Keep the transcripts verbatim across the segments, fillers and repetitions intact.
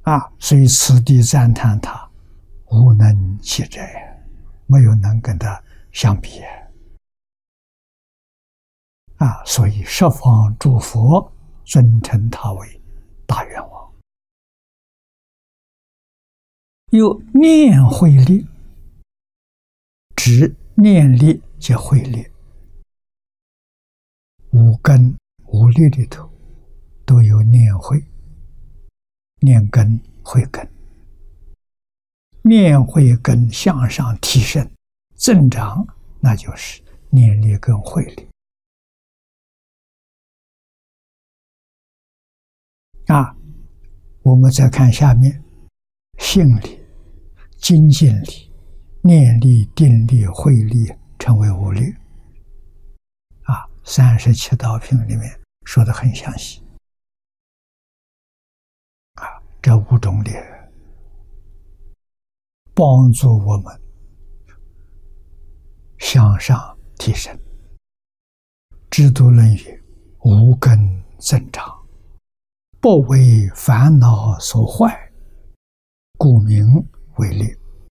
啊，所以此地赞叹他无能其者，没有能跟他相比啊，所以十方诸佛尊称他为大愿王。有念慧力，指念力及慧力，五根五力里头都有念慧、念根、慧根。念慧根向上提升增长，那就是念力跟慧力啊。我们再看下面，信力、精进力、念力、定力、慧力成为五力啊。三十七道品里面说得很详细啊，这五种力帮助我们向上提升。知度论语，无根增长，不为烦恼所坏，故名为力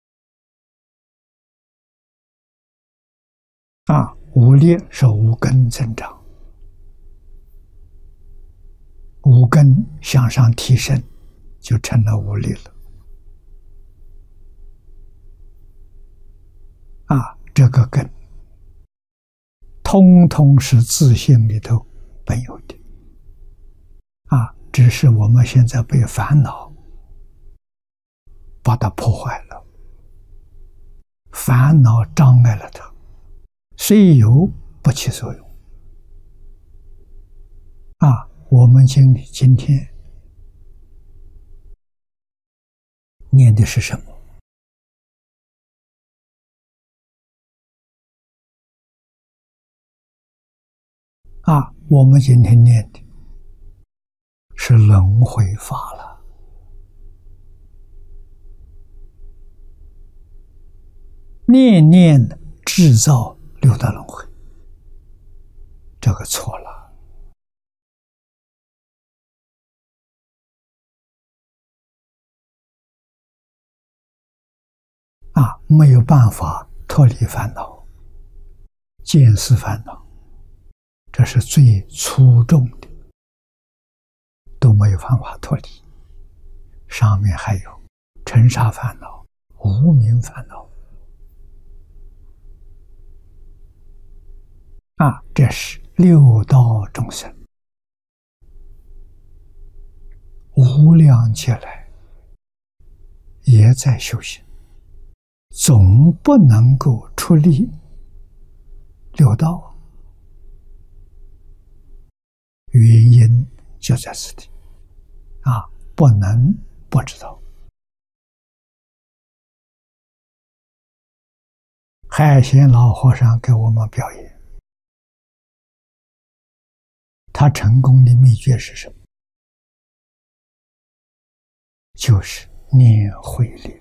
啊。无力是无根增长，无根向上提升，就成了无力了啊。这个根通通是自性里头本有的啊，只是我们现在被烦恼把它破坏了，烦恼障碍了它，虽有不起作用啊。我们今今天念的是什么啊？我们今天念的是轮回法了，念念制造六道轮回，这个错了啊！没有办法脱离烦恼，见思烦恼，这是最粗重的，都没有办法脱离。上面还有尘沙烦恼、无明烦恼啊，这是六道众生无量劫来也在修行，总不能够出离六道，原因就在此地啊，不能不知道。海贤老和尚给我们表演，他成功的秘诀是什么？就是念慧力，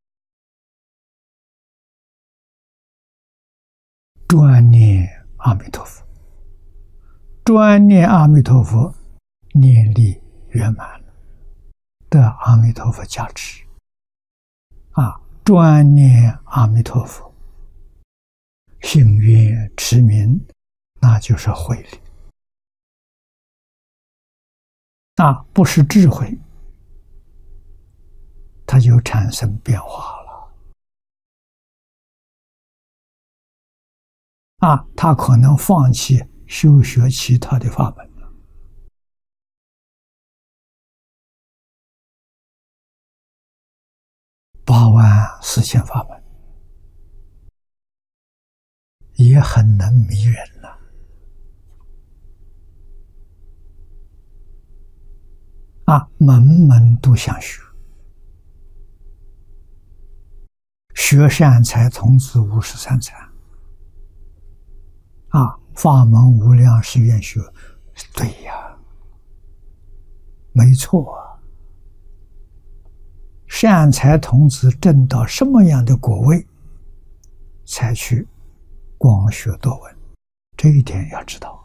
专念阿弥陀佛，专念阿弥陀佛，念力圆满了，得阿弥陀佛加持啊！专念阿弥陀佛，信愿持名，那就是慧力啊，不是智慧，它就产生变化了啊！他可能放弃修学其他的法门了，八万四千法门也很能迷人了啊！门门都想学，学善财童子五十三参啊，法门无量誓愿学，对呀，没错啊。善财童子证到什么样的果位，才去广学多闻，这一点要知道。